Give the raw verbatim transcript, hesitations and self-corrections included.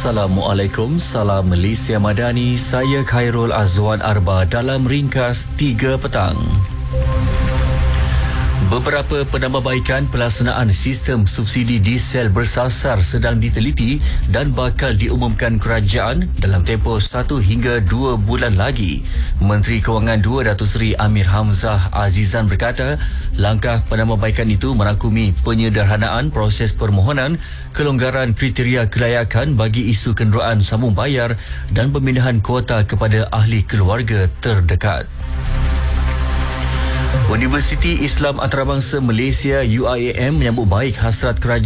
Assalamualaikum, salam Malaysia Madani. Saya Khairul Azwan Arba dalam ringkas tiga petang. Beberapa penambahbaikan pelaksanaan sistem subsidi diesel bersasar sedang diteliti dan bakal diumumkan kerajaan dalam tempoh satu hingga dua bulan lagi. Menteri Kewangan dua Datuk Seri Amir Hamzah Azizan berkata, langkah penambahbaikan itu merangkumi penyederhanaan proses permohonan, kelonggaran kriteria kelayakan bagi isu kenderaan sambung bayar dan pemindahan kuota kepada ahli keluarga terdekat. Universiti Islam Antarabangsa Malaysia U I A M menyambut baik hasrat kerajaan